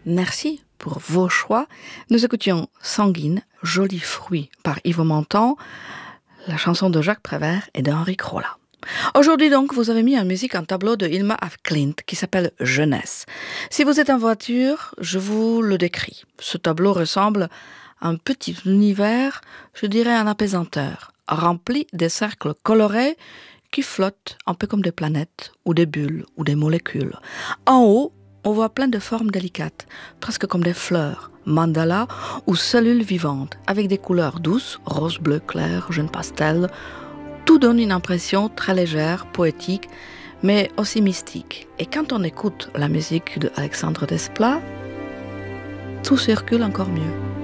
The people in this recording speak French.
Merci pour vos choix. Nous écoutions Sanguine, joli fruit par Yves Montand, la chanson de Jacques Prévert et d'Henri Crolla. Aujourd'hui donc, vous avez mis en musique un tableau de Hilma af Klint qui s'appelle Jeunesse. Si vous êtes en voiture, je vous le décris. Ce tableau ressemble à un petit univers, je dirais un apaisanteur, rempli de cercles colorés qui flottent un peu comme des planètes, ou des bulles, ou des molécules. En haut, on voit plein de formes délicates, presque comme des fleurs, mandalas ou cellules vivantes, avec des couleurs douces, rose, bleu clair, jaune pastel. Tout donne une impression très légère, poétique, mais aussi mystique. Et quand on écoute la musique d'Alexandre Desplat, tout circule encore mieux.